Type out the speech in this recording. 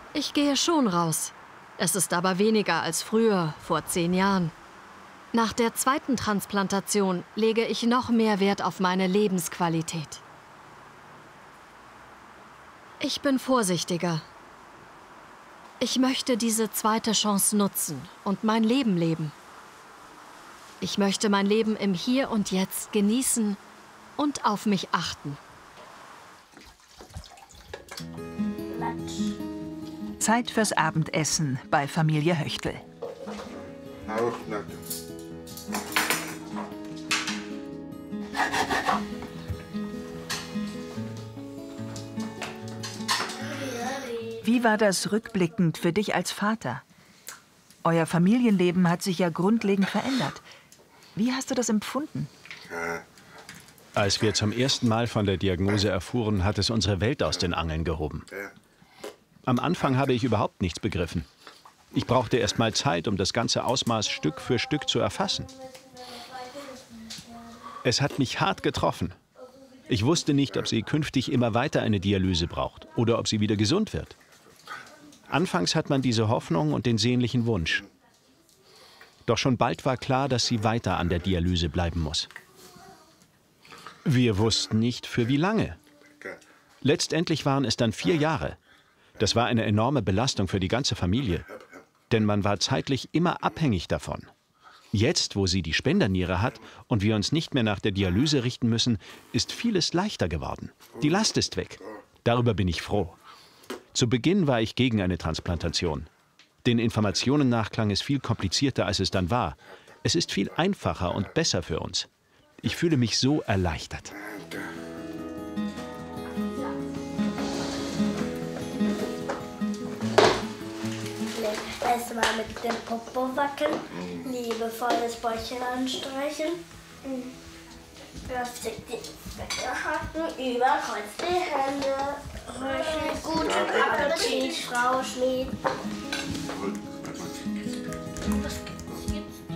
Ich gehe schon raus. Es ist aber weniger als früher, vor 10 Jahren. Nach der zweiten Transplantation lege ich noch mehr Wert auf meine Lebensqualität. Ich bin vorsichtiger. Ich möchte diese zweite Chance nutzen und mein Leben leben. Ich möchte mein Leben im Hier und Jetzt genießen und auf mich achten. Zeit fürs Abendessen bei Familie Höchtl. Wie war das rückblickend für dich als Vater? Euer Familienleben hat sich ja grundlegend verändert. Wie hast du das empfunden? Als wir zum ersten Mal von der Diagnose erfuhren, hat es unsere Welt aus den Angeln gehoben. Am Anfang habe ich überhaupt nichts begriffen. Ich brauchte erst mal Zeit, um das ganze Ausmaß Stück für Stück zu erfassen. Es hat mich hart getroffen. Ich wusste nicht, ob sie künftig immer weiter eine Dialyse braucht oder ob sie wieder gesund wird. Anfangs hat man diese Hoffnung und den sehnlichen Wunsch. Doch schon bald war klar, dass sie weiter an der Dialyse bleiben muss. Wir wussten nicht, für wie lange. Letztendlich waren es dann 4 Jahre. Das war eine enorme Belastung für die ganze Familie. Denn man war zeitlich immer abhängig davon. Jetzt, wo sie die Spenderniere hat und wir uns nicht mehr nach der Dialyse richten müssen, ist vieles leichter geworden. Die Last ist weg. Darüber bin ich froh. Zu Beginn war ich gegen eine Transplantation. Den Informationen nach klang es viel komplizierter, als es dann war. Es ist viel einfacher und besser für uns. Ich fühle mich so erleichtert. Erstmal mit dem Popo wackeln, liebevoll das Bäuchchen anstreichen. Weghaken, überkreuz die Hände. Guten Appetit, Frau Schmied.